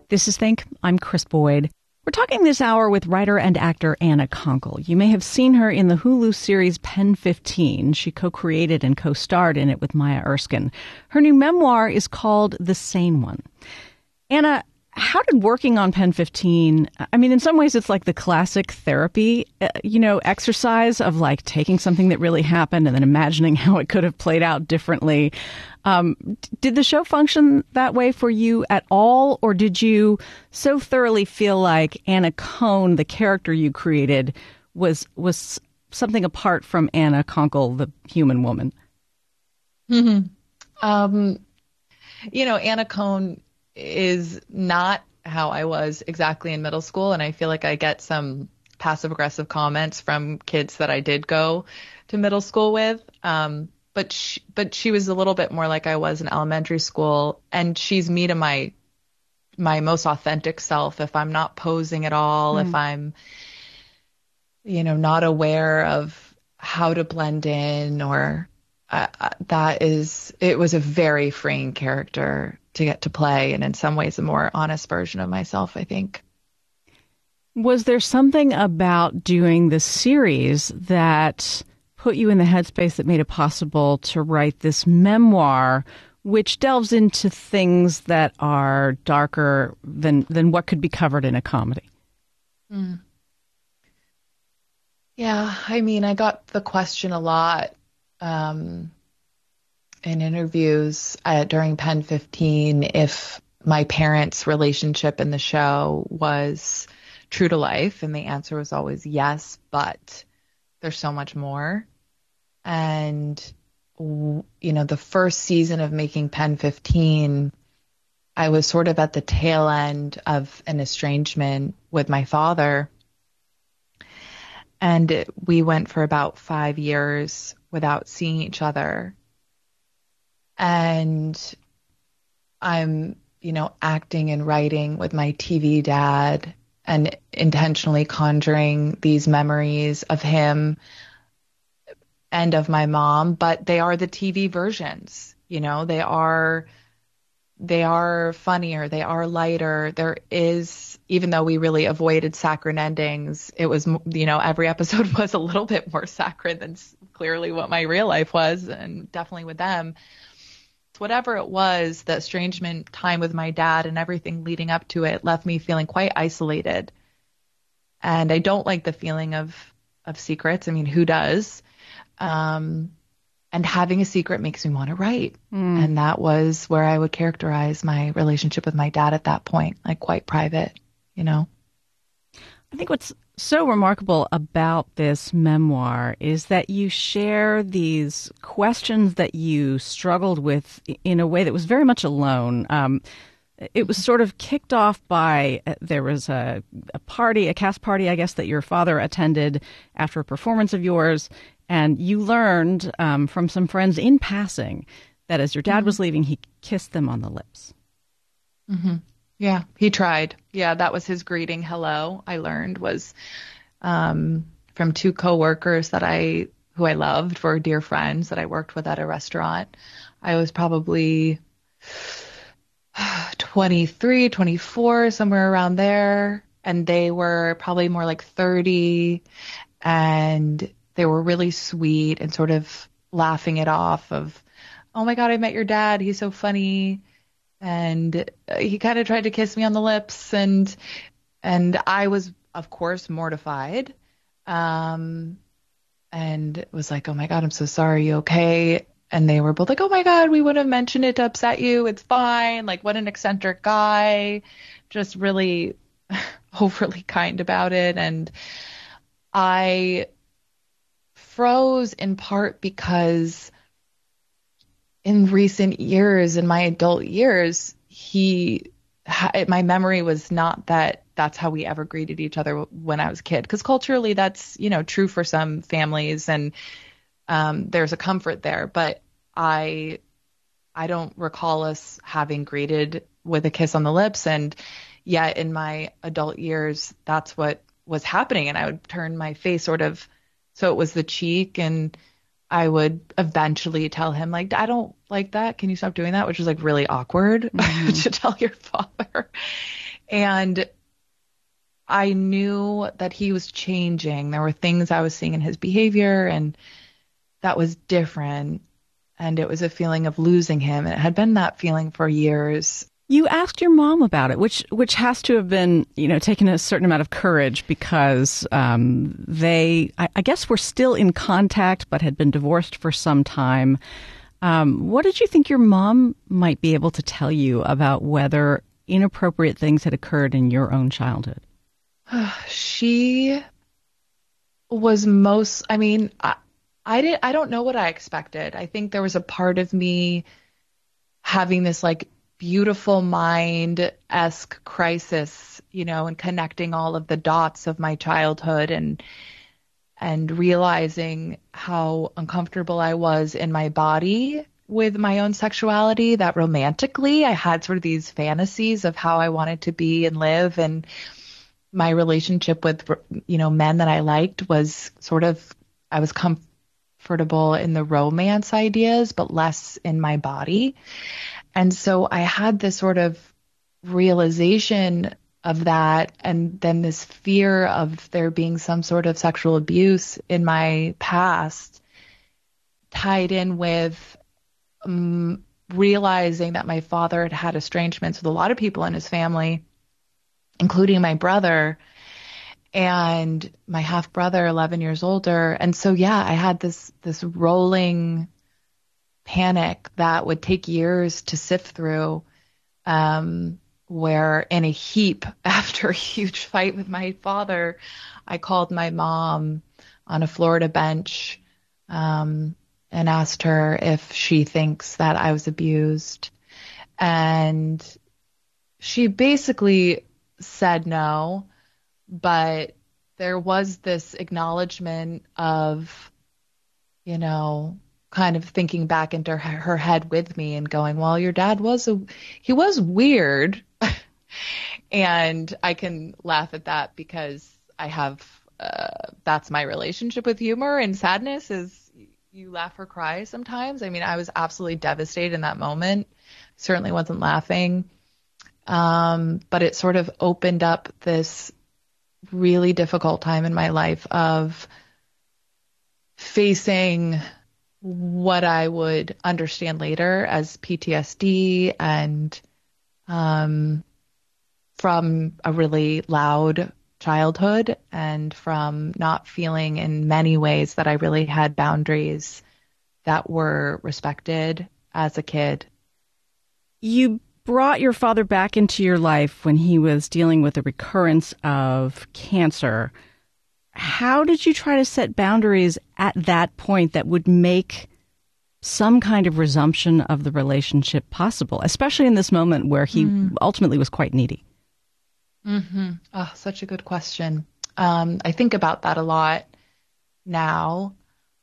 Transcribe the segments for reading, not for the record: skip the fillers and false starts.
This is Think. I'm Chris Boyd. We're talking this hour with writer and actor Anna Konkle. You may have seen her in the Hulu series Pen 15. She co-created and co-starred in it with Maya Erskine. Her new memoir is called The Sane One. Anna, how did working on Pen 15, I mean, in some ways it's like the classic therapy, exercise of like taking something that really happened and then imagining how it could have played out differently. Did the show function that way for you at all? Or did you so thoroughly feel like Anna Cohn, the character you created, was something apart from Anna Konkle, the human woman? Mm-hmm. Anna Cohn is not how I was exactly in middle school. And I feel like I get some passive aggressive comments from kids that I did go to middle school with. But she was a little bit more like I was in elementary school. And she's me to my most authentic self. If I'm not posing at all, if I'm, not aware of how to blend in or it was a very freeing character to get to play, and in some ways a more honest version of myself, I think. Was there something about doing the series that put you in the headspace that made it possible to write this memoir, which delves into things that are darker than what could be covered in a comedy? Yeah, I mean, I got the question a lot in interviews during Pen 15 if my parents' relationship in the show was true to life, and the answer was always yes, but there's so much more. And the first season of making Pen 15, I was sort of at the tail end of an estrangement with my father, and we went for about 5 years without seeing each other. And I'm, acting and writing with my TV dad and intentionally conjuring these memories of him and of my mom, but they are the TV versions. They are funnier, they are lighter. There is, even though we really avoided saccharine endings, it was, every episode was a little bit more saccharine than clearly what my real life was, and definitely with them. Whatever it was, the estrangement time with my dad and everything leading up to it left me feeling quite isolated. And I don't like the feeling of secrets. I mean, who does? And having a secret makes me want to write. And that was where I would characterize my relationship with my dad at that point, like quite private, I think what's so remarkable about this memoir is that you share these questions that you struggled with in a way that was very much alone. It was sort of kicked off by, there was a cast party, I guess, that your father attended after a performance of yours. And you learned from some friends in passing that as your dad was leaving, he kissed them on the lips. Mm-hmm. Yeah, he tried. Yeah, that was his greeting. Hello, I learned, was from two coworkers who I loved, were dear friends that I worked with at a restaurant. I was probably 23, 24, somewhere around there. And they were probably more like 30. And they were really sweet and sort of laughing it off of, oh my God, I met your dad. He's so funny. And he kind of tried to kiss me on the lips. And I was, of course, mortified. And was like, oh my God, I'm so sorry. You okay? And they were both like, oh my God, we wouldn't have mentioned it to upset you. It's fine. Like, what an eccentric guy. Just really overly kind about it. And I froze in part because in recent years, in my adult years, my memory was not that that's how we ever greeted each other when I was a kid. Because culturally, that's, true for some families, and there's a comfort there. But I don't recall us having greeted with a kiss on the lips. And yet in my adult years, that's what was happening. And I would turn my face sort of, so it was the cheek, and I would eventually tell him, like, I don't like that. Can you stop doing that? Which was like really awkward to tell your father. And I knew that he was changing. There were things I was seeing in his behavior and that was different. And it was a feeling of losing him. And it had been that feeling for years. You asked your mom about it, which has to have been, taken a certain amount of courage because I guess were still in contact but had been divorced for some time. What did you think your mom might be able to tell you about whether inappropriate things had occurred in your own childhood? She was I don't know what I expected. I think there was a part of me having this like beautiful mind-esque crisis, and connecting all of the dots of my childhood and realizing how uncomfortable I was in my body with my own sexuality, that romantically I had sort of these fantasies of how I wanted to be and live. And my relationship with, men that I liked was sort of, I was comfortable in the romance ideas, but less in my body. And so I had this sort of realization of that, and then this fear of there being some sort of sexual abuse in my past tied in with realizing that my father had had estrangements with a lot of people in his family, including my brother and my half brother, 11 years older. And so, I had this rolling panic that would take years to sift through, where in a heap after a huge fight with my father, I called my mom on a Florida bench, and asked her if she thinks that I was abused. And she basically said no, but there was this acknowledgement of, kind of thinking back into her head with me and going, well, your dad he was weird. And I can laugh at that because I have, that's my relationship with humor and sadness is you laugh or cry sometimes. I mean, I was absolutely devastated in that moment. Certainly wasn't laughing. But it sort of opened up this really difficult time in my life of facing what I would understand later as PTSD and from a really loud childhood and from not feeling in many ways that I really had boundaries that were respected as a kid. You brought your father back into your life when he was dealing with a recurrence of cancer. How did you try to set boundaries at that point that would make some kind of resumption of the relationship possible, especially in this moment where he ultimately was quite needy? Mm-hmm. Oh, such a good question. I think about that a lot now.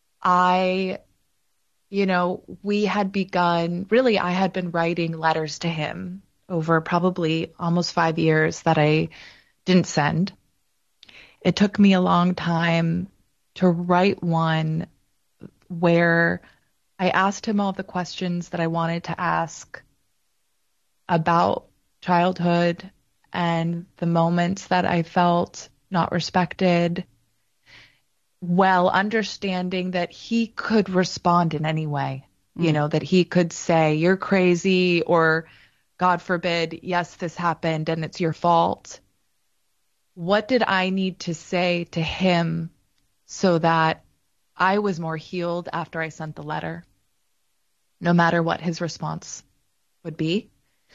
We had begun, really, I had been writing letters to him over probably almost 5 years that I didn't send. It took me a long time to write one where I asked him all the questions that I wanted to ask about childhood and the moments that I felt not respected, while understanding that he could respond in any way, that he could say, you're crazy, or God forbid, yes, this happened and it's your fault. What did I need to say to him so that I was more healed after I sent the letter, no matter what his response would be?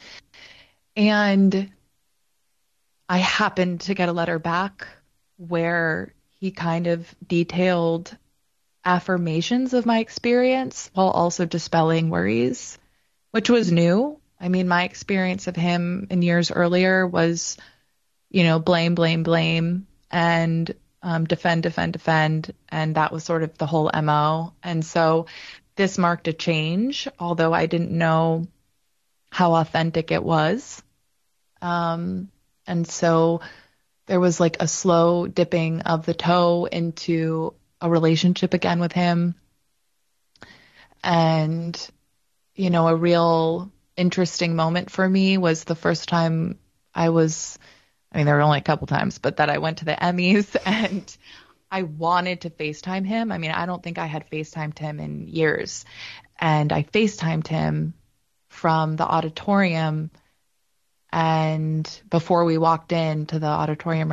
And I happened to get a letter back where he kind of detailed affirmations of my experience while also dispelling worries, which was new. I mean, my experience of him in years earlier was, blame, blame, blame, and defend, defend, defend. And that was sort of the whole MO. And so this marked a change, although I didn't know how authentic it was. And so there was like a slow dipping of the toe into a relationship again with him. And, a real interesting moment for me was the first time there were only a couple times, but that I went to the Emmys and I wanted to FaceTime him. I mean, I don't think I had FaceTimed him in years. And I FaceTimed him from the auditorium, and before we walked into the auditorium,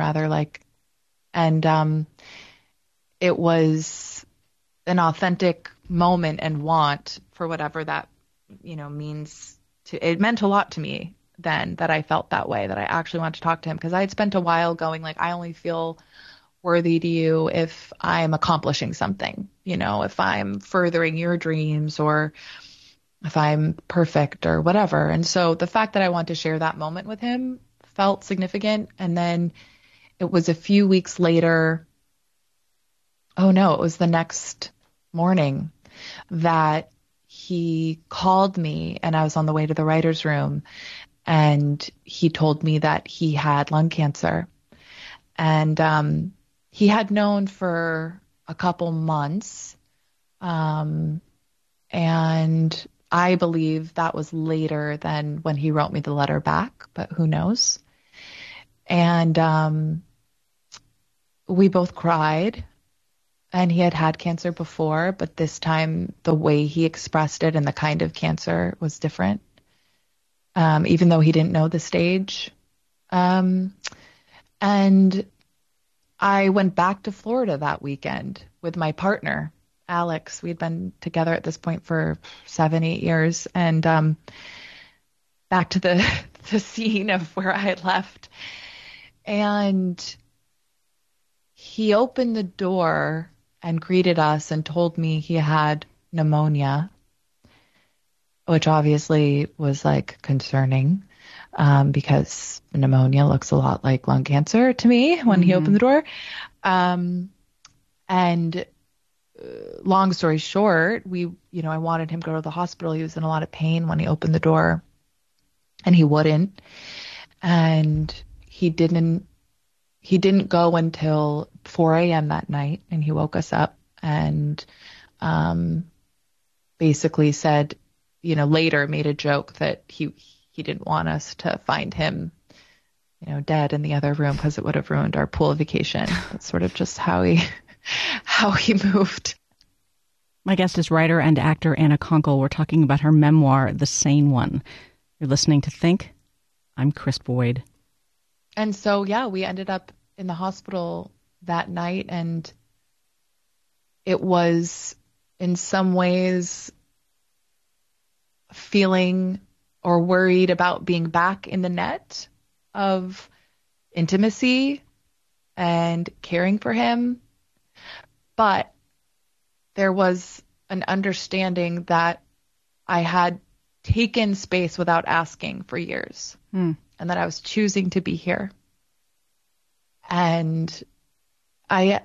it was an authentic moment and want for whatever that, means to, it meant a lot to me then that I felt that way, that I actually wanted to talk to him, because I had spent a while going like, I only feel worthy to you if I'm accomplishing something, if I'm furthering your dreams or if I'm perfect or whatever. And so the fact that I wanted to share that moment with him felt significant. And then it was a few weeks later, it was the next morning that he called me, and I was on the way to the writer's room, and he told me that he had lung cancer. And he had known for a couple months, and I believe that was later than when he wrote me the letter back, but who knows? And we both cried, and he had had cancer before, but this time the way he expressed it and the kind of cancer was different, even though he didn't know the stage. And I went back to Florida that weekend with my partner, Alex. We'd been together at this point for 7-8 years, and back to the scene of where I had left. And he opened the door and greeted us and told me he had pneumonia, which obviously was concerning, because pneumonia looks a lot like lung cancer to me when he opened the door. And long story short, I wanted him to go to the hospital. He was in a lot of pain when he opened the door, and he wouldn't. And he didn't go until 4 a.m. that night, and he woke us up and basically said, later made a joke that he didn't want us to find him, dead in the other room because it would have ruined our pool vacation. That's sort of just how he moved. My guest is writer and actor Anna Konkle. We're talking about her memoir, The Sane One. You're listening to Think. I'm Kris Boyd. And so, we ended up in the hospital that night, and it was in some ways feeling or worried about being back in the net of intimacy and caring for him. But there was an understanding that I had taken space without asking for years, and that I was choosing to be here. And I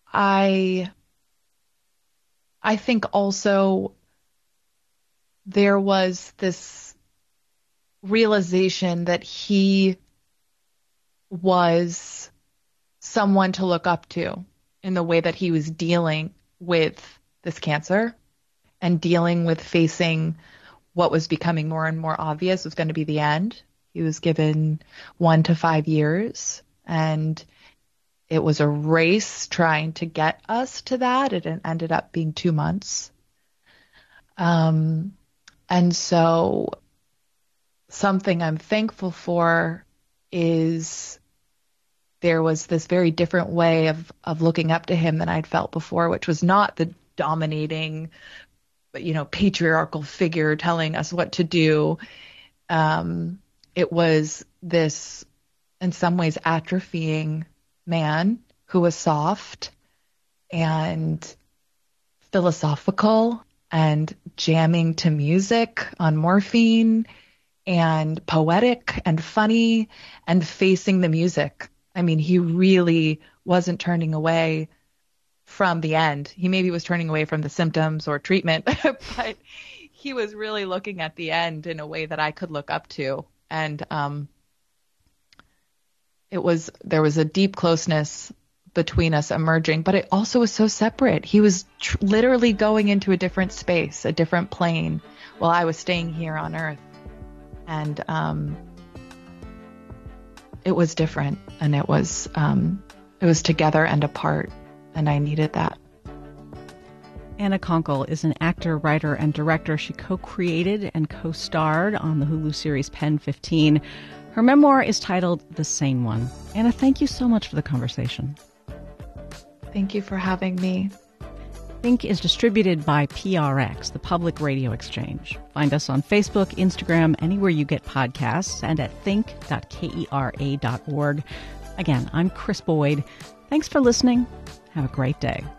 think also there was this realization that he was someone to look up to in the way that he was dealing with this cancer and dealing with facing what was becoming more and more obvious was going to be the end. He was given 1 to 5 years, and it was a race trying to get us to that. It ended up being 2 months. And so something I'm thankful for is there was this very different way of looking up to him than I'd felt before, which was not the dominating, patriarchal figure telling us what to do. It was this, in some ways, atrophying man who was soft and philosophical and jamming to music on morphine and poetic and funny and facing the music. I mean, he really wasn't turning away from the end. He maybe was turning away from the symptoms or treatment, but he was really looking at the end in a way that I could look up to. And there was a deep closeness between us emerging, but it also was so separate. He was literally going into a different space, a different plane, while I was staying here on Earth. And it was different, and it was together and apart, and I needed that. Anna Konkle is an actor, writer, and director. She co-created and co-starred on the Hulu series Pen 15. Her memoir is titled The Sane One. Anna, thank you so much for the conversation. Thank you for having me. Think is distributed by PRX, the Public Radio Exchange. Find us on Facebook, Instagram, anywhere you get podcasts, and at think.kera.org. Again, I'm Chris Boyd. Thanks for listening. Have a great day.